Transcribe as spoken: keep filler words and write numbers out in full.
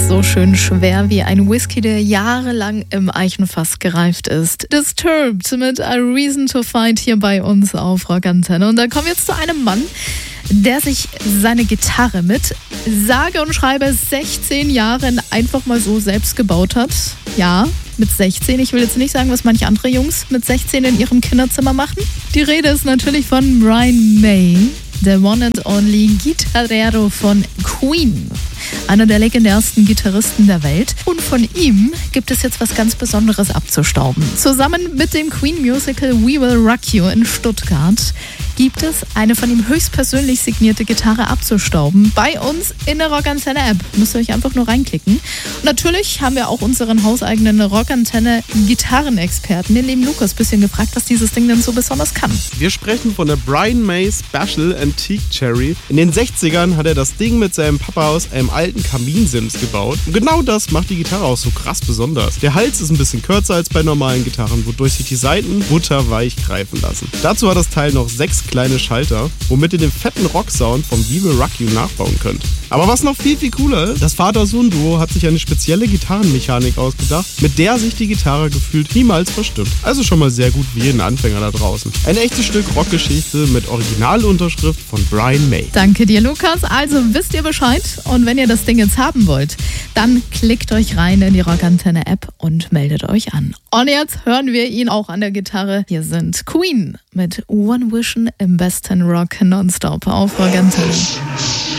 so schön schwer wie ein Whisky, der jahrelang im Eichenfass gereift ist. Disturbed mit A Reason to Fight hier bei uns auf Rockantenne. Und dann kommen wir jetzt zu einem Mann, der sich seine Gitarre mit sage und schreibe sechzehn Jahren einfach mal so selbst gebaut hat. Ja, mit sechzehn. Ich will jetzt nicht sagen, was manche andere Jungs mit sechzehn in ihrem Kinderzimmer machen. Die Rede ist natürlich von Brian May, der One and Only Gitarrero von Queen. Einer der legendärsten Gitarristen der Welt. Und von ihm gibt es jetzt was ganz Besonderes abzustauben. Zusammen mit dem Queen-Musical We Will Rock You in Stuttgart gibt es eine von ihm höchstpersönlich signierte Gitarre abzustauben. Bei uns in der Rockantenne-App. Müsst ihr euch einfach nur reinklicken. Und natürlich haben wir auch unseren hauseigenen Rockantenne-Gitarrenexperten, den lieben Lukas, bisschen gefragt, was dieses Ding denn so besonders kann. Wir sprechen von der Brian May Special Antique Cherry. In den sechzigern hat er das Ding mit seinem Papa aus einem alten Kaminsims gebaut. Und genau das macht die Gitarre auch so krass besonders. Der Hals ist ein bisschen kürzer als bei normalen Gitarren, wodurch sich die Saiten butterweich greifen lassen. Dazu hat das Teil noch sechs kleine Schalter, womit ihr den fetten Rock-Sound vom We Will Rock You nachbauen könnt. Aber was noch viel, viel cooler ist, das Vater-Sohn-Duo hat sich eine spezielle Gitarrenmechanik ausgedacht, mit der sich die Gitarre gefühlt niemals verstimmt. Also schon mal sehr gut für jeden Anfänger da draußen. Ein echtes Stück Rockgeschichte mit Originalunterschrift von Brian May. Danke dir, Lukas. Also wisst ihr Bescheid? Und wenn ihr das Ding jetzt haben wollt, dann klickt euch rein in die Rockantenne-App und meldet euch an. Und jetzt hören wir ihn auch an der Gitarre. Hier sind Queen mit One Vision im besten Rock nonstop auf Rockantenne.